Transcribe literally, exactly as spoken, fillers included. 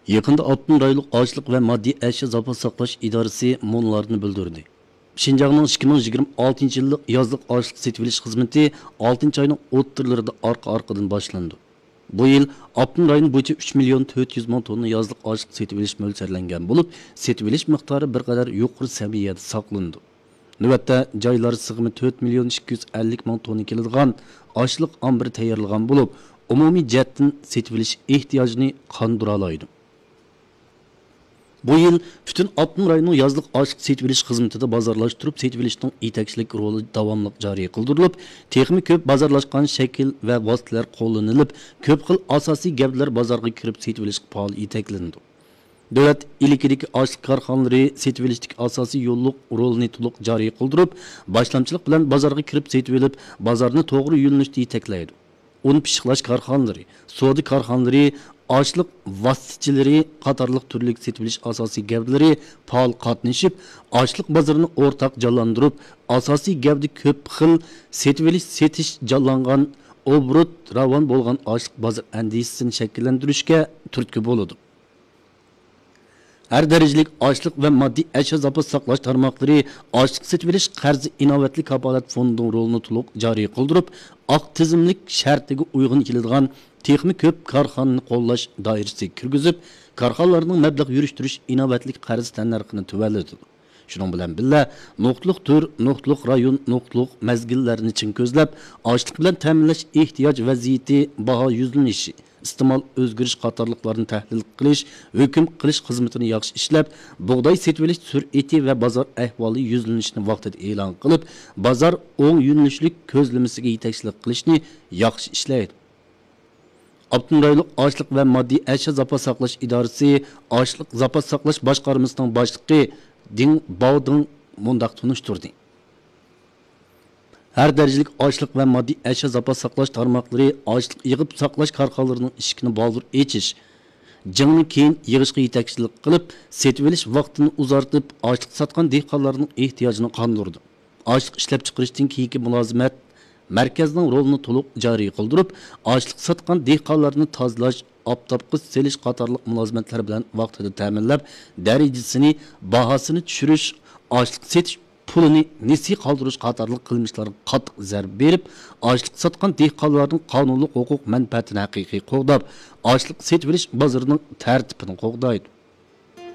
Yakında Abdun rayonluq Açlıq və Maddi Əşya Zapas Saqlaş İdarəsi monlarını bildirdi. Şinjanның ikki ming yigirma oltinchi yillik yazlıq açlıq setilish xizmati oltinchi ayning o'ttirlarida arqa-arqadan boshlandi. Bu yil Abdun rayoni bo'yicha uch million to'rt yuz ming tonna yazlıq açlıq setilish mo'ljallangan bo'lib, setilish miqdori bir qadar yuqori saviyada saqlandi. Navbatda joylar sig'imi to'rt million ikki yuz ellik ming tonna keladigan açlıq ombiri tayyorlagan bo'lib, umumiy jihatdan setilish ehtiyojini qondira oladi. Bu yıl bütün Abdun rayonu yazlık açlık setviliş hizmetinde bazarlaştırıp setvilişinin yetakçilik rolü davamlıq jari kıldırılıp, texmi köp bazarlaşkan şekil ve vasıtalar kullanılıp, köp xil asasi gavdalar bazarga kirip setviliş pahalı yetaklendi. Devlet ilikideki açlık karxanaları setvilişlik asasi yolluk rolünü tuluk jari kıldırıp, başlamçılık bilen bazarga kirip setvilip, bazarını doğru yönlüşte yetaklaydı. Un pişiklaş karxanaları, soğudu karxanaları, açlıq vasitçileri, qatarlıq türlük setilish asosiy gavdalari faol qatnashib, açlıq bazarını ortaq jallandırıp, asosiy gavdi köp xil setilish setish jallangan obrut ravan bolgan açlıq bazar andisini shakllantirishga turtki bo'ladi. Her derecelik açlık ve maddi eşya zapas saqlash tarmoqlari açlık setilish qarzi inovatli kapolat fondining rolini to'liq joriy qildirib, aq tizimlik shartiga uyg'un keladigan texmi köp karxanani qo'llash doirasiga kirgizib, karxanalarning mablag' yurishtirish inovatli qarz tannarxini tuvaladi. Shuning bilan birga nuqtliq tur, nuqtliq rayon, nuqtliq mezgillarni chin ko'zlab, açlık bilan ta'minlash ehtiyoj vaziyati, baho yuzlanishi, iste'mol o'zgarish qatorliqlarini tahlil qilish, hukm qilish xizmatini yaxshi ishlab, bug'doy setilish sur'ati va bozor ahvoli yuzlanishini vaqtida e'lon qilib, bozor o'ng yo'nalishlik ko'zlamasiga yetakchilik qilishni yaxshi ishlaydi. Abdun rayonluq Açlıq və Maddi Əşya Zapas Saqlash İdarəsi Açlıq Zapas Saqlash Başqarmasının başlığı Ding Baoding mundaq tunuşturdu. Her derecelik açlıq və maddi əşya zapas saqlash tarmoqlari açlıq yığıb saqlash karxanalarının ishini baldır echish, jingni keyin yig'ishga yetakchilik qilib, setvelish vaqtini uzartib, açlıq satgan dehqonlarning ehtiyojini qondirdi. Açlıq ishlab chiqarishdan keyingi mulozimat markazning rolini to'liq joriy qildirib, açlıq satgan dehqonlarni tozalash, aptapqi selish qatorliq mulozimatlar bilan vaqtida ta'minlab, darajasini, bahosini tushirish, açlıq setish pulini nesi qaldırış qatarlıq qılmışların qatıq zərb berib, açlıq satqan dehqonlarning qonunluq huquq mənfəatini haqiqiy qoğdab, açlıq setvilish bazarının tərtibini qoğdaydı.